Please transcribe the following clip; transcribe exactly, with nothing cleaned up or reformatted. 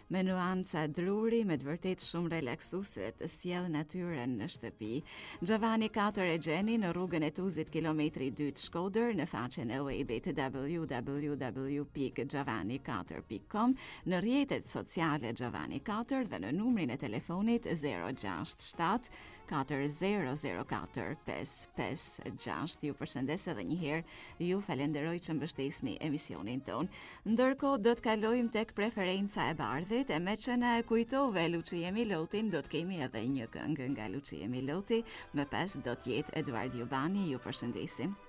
me nuanca druri, me të vërtet shumë relaksuese, të sjell natyrën në shtëpi. Gjavani katër e gjeni në rrugën e Tuzit kilometri dy të Shkodër, në faqen e webit w w w pikë gjavani katër pikë com, në rrjetet sociale Gjavani katër dhe në numrin e telefonit zero gjasht shtat katër zero zero katër pesë pesë gjasht. Ju përshëndes edhe një herë, ju falenderoj që mbështesni emisionin ton. Ndërkohë do të kalojmë tek preferenca e bardhit, e me që na e kujtove Lucia Milotin, do të kemi edhe një këngë nga Lucia Miloti, më pas do të jetë Eduard Jubani. Ju përshëndesim.